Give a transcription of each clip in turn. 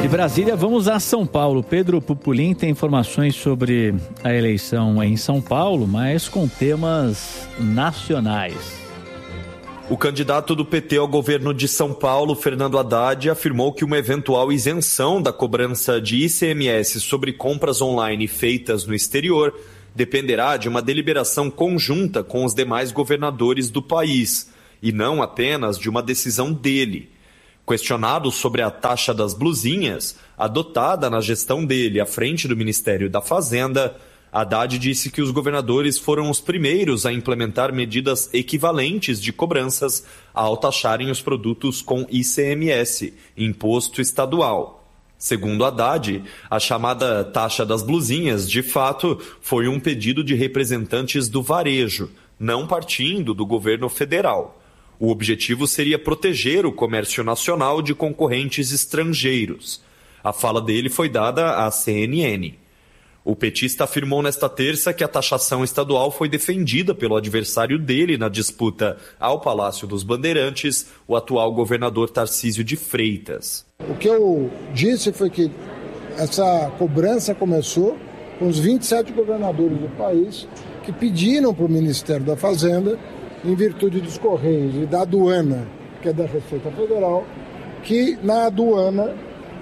De Brasília, vamos a São Paulo. Pedro Pupolin tem informações sobre a eleição em São Paulo, mas com temas nacionais. O candidato do PT ao governo de São Paulo, Fernando Haddad, afirmou que uma eventual isenção da cobrança de ICMS sobre compras online feitas no exterior dependerá de uma deliberação conjunta com os demais governadores do país, e não apenas de uma decisão dele. Questionado sobre a taxa das blusinhas, adotada na gestão dele à frente do Ministério da Fazenda, Haddad disse que os governadores foram os primeiros a implementar medidas equivalentes de cobranças ao taxarem os produtos com ICMS, imposto estadual. Segundo Haddad, a chamada taxa das blusinhas, de fato, foi um pedido de representantes do varejo, não partindo do governo federal. O objetivo seria proteger o comércio nacional de concorrentes estrangeiros. A fala dele foi dada à CNN. O petista afirmou nesta terça que a taxação estadual foi defendida pelo adversário dele na disputa ao Palácio dos Bandeirantes, o atual governador Tarcísio de Freitas. O que eu disse foi que essa cobrança começou com os 27 governadores do país que pediram para o Ministério da Fazenda, em virtude dos Correios e da aduana, que é da Receita Federal, que na aduana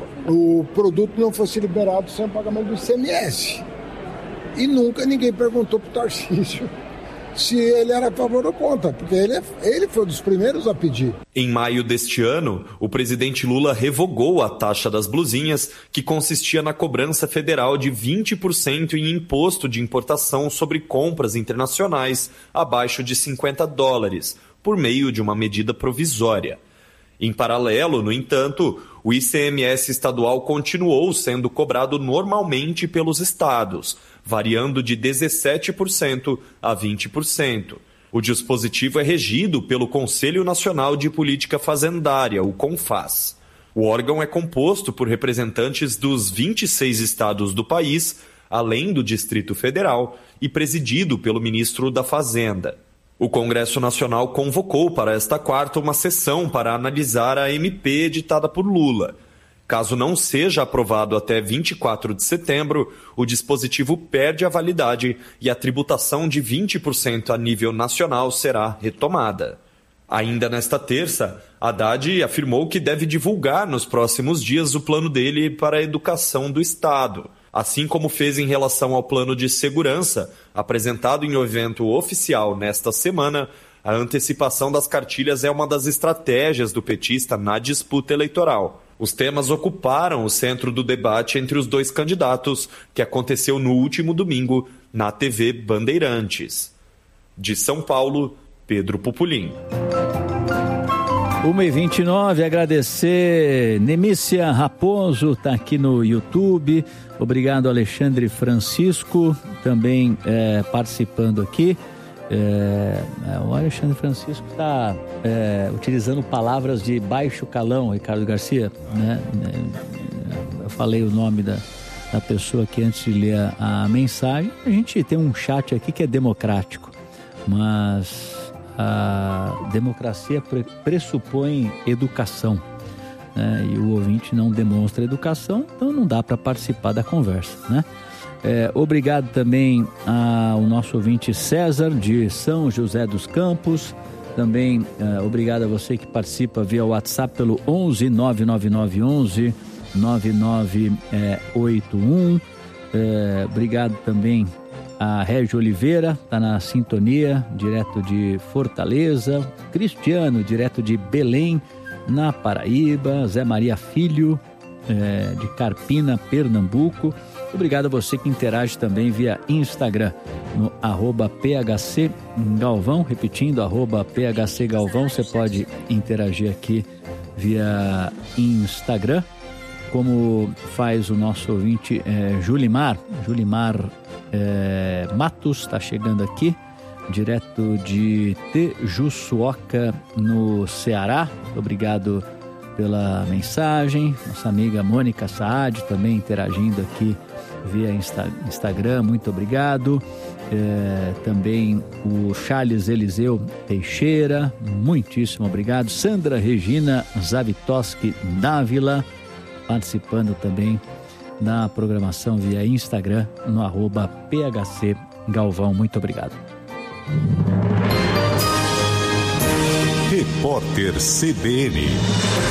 o produto não fosse liberado sem o pagamento do ICMS. E nunca ninguém perguntou para o Tarcísio se ele era a favor ou contra, porque ele foi um dos primeiros a pedir. Em maio deste ano, o presidente Lula revogou a taxa das blusinhas, que consistia na cobrança federal de 20% em imposto de importação sobre compras internacionais abaixo de $50, por meio de uma medida provisória. Em paralelo, no entanto, o ICMS estadual continuou sendo cobrado normalmente pelos estados, variando de 17% a 20%. O dispositivo é regido pelo Conselho Nacional de Política Fazendária, o CONFAS. O órgão é composto por representantes dos 26 estados do país, além do Distrito Federal, e presidido pelo ministro da Fazenda. O Congresso Nacional convocou para esta quarta uma sessão para analisar a MP editada por Lula. Caso não seja aprovado até 24 de setembro, o dispositivo perde a validade e a tributação de 20% a nível nacional será retomada. Ainda nesta terça, Haddad afirmou que deve divulgar nos próximos dias o plano dele para a educação do Estado, assim como fez em relação ao plano de segurança, apresentado em um evento oficial nesta semana. A antecipação das cartilhas é uma das estratégias do petista na disputa eleitoral. Os temas ocuparam o centro do debate entre os dois candidatos, que aconteceu no último domingo na TV Bandeirantes. De São Paulo, Pedro Pupolin. 1h29, agradecer Nemícia Raposo, está aqui no YouTube. Obrigado, Alexandre Francisco, também participando aqui. O Alexandre Francisco está utilizando palavras de baixo calão, Ricardo Garcia, né? Eu falei o nome da pessoa aqui antes de ler a mensagem. A gente tem um chat aqui que é democrático, mas a democracia pressupõe educação, né? E o ouvinte não demonstra educação, então não dá para participar da conversa, né? Obrigado também ao nosso ouvinte César, de São José dos Campos. Também obrigado a você que participa via WhatsApp pelo 11 999 11 9981. Obrigado também a Régio Oliveira, está na sintonia, direto de Fortaleza. Cristiano, direto de Belém, na Paraíba. Zé Maria Filho, de Carpina, Pernambuco. Obrigado a você que interage também via Instagram, no @PHCGalvão, repetindo, @PHCGalvão. Você pode interagir aqui via Instagram, como faz o nosso ouvinte Julimar Matos, está chegando aqui, direto de Tejuçuoca, no Ceará. Obrigado pela mensagem. Nossa amiga Mônica Saad também interagindo aqui via Instagram, muito obrigado. Também o Charles Eliseu Teixeira, muitíssimo obrigado. Sandra Regina Zavitoski Dávila, participando também na programação via Instagram, no @PHC Galvão. Muito obrigado. Repórter CBN.